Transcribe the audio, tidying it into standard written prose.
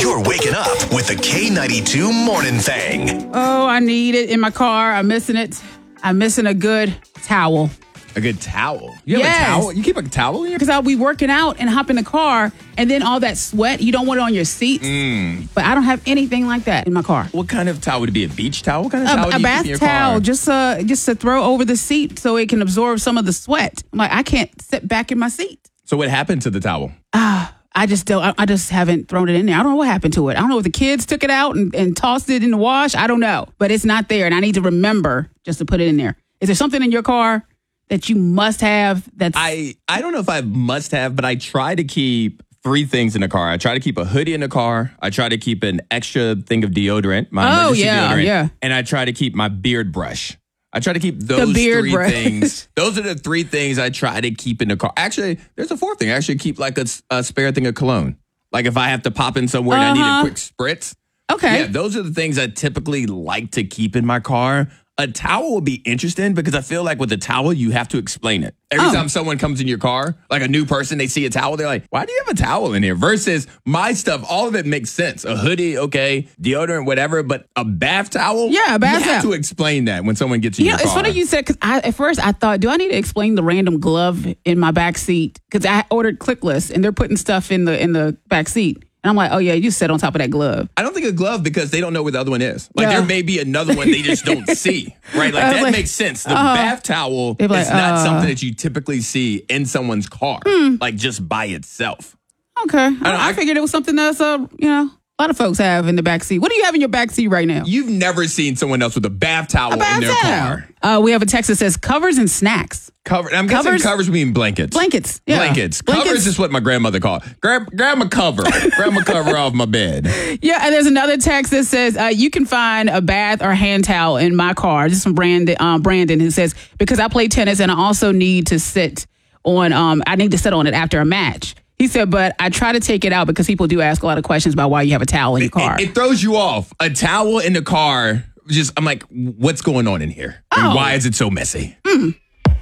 You're waking up with the K92 Morning Thing. Oh, I need it in my car. I'm missing it. I'm missing a good towel. A good towel? You have Yes. a towel? You keep a towel in your Because I'll be working out and hop in the car, and then all that sweat, you don't want it on your seats. But I don't have anything like that in my car. What kind of towel would it be? A beach towel? What kind of towel do A you keep bath in your towel, car? just to throw over the seat so it can absorb some of the sweat. I'm like, I can't sit back in my seat. So what happened to the towel? I just haven't thrown it in there. I don't know what happened to it. I don't know if the kids took it out and tossed it in the wash. I don't know. But it's not there, and I need to remember just to put it in there. Is there something in your car that you must have that's... I don't know if I must have, but I try to keep 3 things in the car. I try to keep a hoodie in the car. I try to keep an extra thing of deodorant, my emergency deodorant. Yeah. And I try to keep my beard brush. I try to keep those beard 3 brush. things. Those are the 3 things I try to keep in the car. Actually, there's a 4th thing. I actually keep like a spare thing of cologne. Like if I have to pop in somewhere and I need a quick spritz. Okay. Yeah, those are the things I typically like to keep in my car. A towel would be interesting because I feel like with a towel, you have to explain it. Every time someone comes in your car, like a new person, they see a towel, they're like, why do you have a towel in here? Versus my stuff, all of it makes sense. A hoodie, okay, deodorant, whatever, but a bath towel? Yeah, a bath You have towel. to explain that when someone gets in your car. It's funny you said, because at first I thought, do I need to explain the random glove in my back seat? Because I ordered Clickless and they're putting stuff in the back seat. And I'm like, oh, yeah, you sit on top of that glove. I don't think a glove because they don't know where the other one is. Like Yeah. there may be another one they just don't see, right? Like I was that like, makes sense. The bath towel They're like, is not something that you typically see in someone's car, like just by itself. Okay. I I figured it was something that's, a lot of folks have in the back seat. What do you have in your back seat right now? You've never seen someone else with a bath towel in their car. We have a text that says covers and snacks. I'm guessing covers mean blankets. Blankets. Yeah. Blankets. Covers is what my grandmother called. Grab a cover. Grab a cover off my bed. Yeah, and there's another text that says, you can find a bath or hand towel in my car. This is from Brandon, who says, because I play tennis and I also need to sit on it after a match. He said, but I try to take it out because people do ask a lot of questions about why you have a towel in your car. It throws you off. A towel in the car, I'm like, what's going on in here? And why is it so messy?